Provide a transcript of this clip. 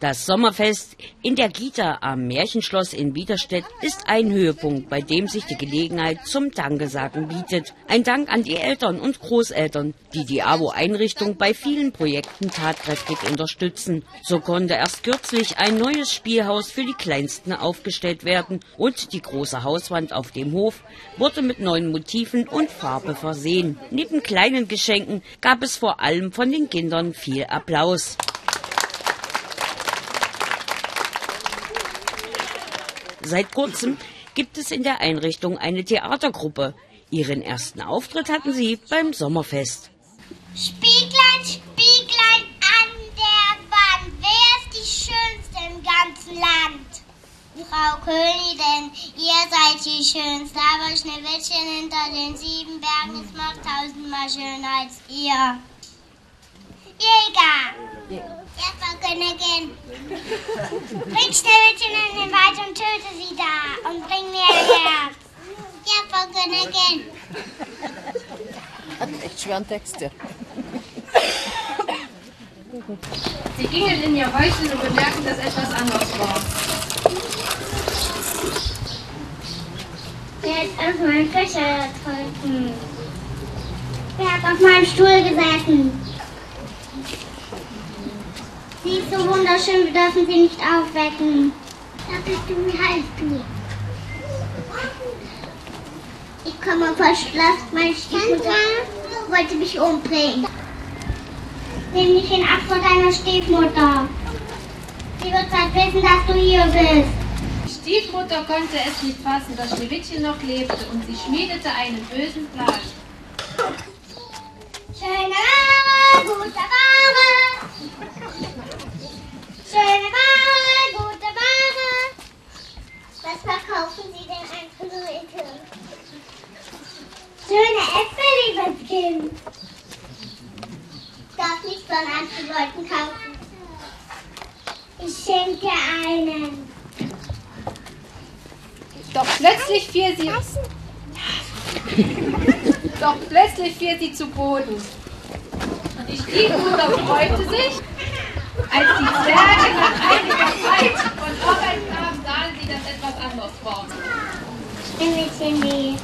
Das Sommerfest in der Kita am Märchenschloss in Bieterstedt ist ein Höhepunkt, bei dem sich die Gelegenheit zum Dankesagen bietet. Ein Dank an die Eltern und Großeltern, die die AWO-Einrichtung bei vielen Projekten tatkräftig unterstützen. So konnte erst kürzlich ein neues Spielhaus für die Kleinsten aufgestellt werden und die große Hauswand auf dem Hof wurde mit neuen Motiven und Farbe versehen. Neben kleinen Geschenken gab es vor allem von den Kindern viel Applaus. Seit kurzem gibt es in der Einrichtung eine Theatergruppe. Ihren ersten Auftritt hatten sie beim Sommerfest. Spieglein, Spieglein an der Wand, wer ist die Schönste im ganzen Land? Frau Königin, ihr seid die Schönste, aber Schneewittchen hinter den 7 Bergen ist noch 1000-mal schöner als ihr. Jäger! Ja, Frau Königin. Bring Schneewittchen in den Wald und töte sie da und bring mir ein Herz. Ja, Frau Königin. Hat echt schweren Texte. Sie gingen in ihr Häuschen und bemerkten, dass etwas anders war. Wer ist auf meinem Fischer getrunken? Wer hat auf meinem Stuhl gesessen? Sie ist so wunderschön, wir dürfen sie nicht aufwecken. Da bist du, wie heißt du? Ich komme vom Schloss, meine Stiefmutter wollte mich umbringen. Nimm dich ihn ab von deiner Stiefmutter. Sie wird halt wissen, dass du hier bist. Die Stiefmutter konnte es nicht fassen, dass Schneewittchen noch lebte, und sie schmiedete einen bösen Plan. Schöne Ware, gute Ware. Schöne Ware, gute Ware. Was verkaufen Sie denn einfach so Leute? Schöne Äpfel, liebes Kind. Ich darf nicht von anderen Leuten kaufen. Ich schenke dir einen. Doch plötzlich fiel sie zu Boden. Und die Stiefmutter freute sich, als die Zwerge nach einiger Zeit von Arbeit kamen, sahen sie, dass etwas anders war. Schneewittchen lebt.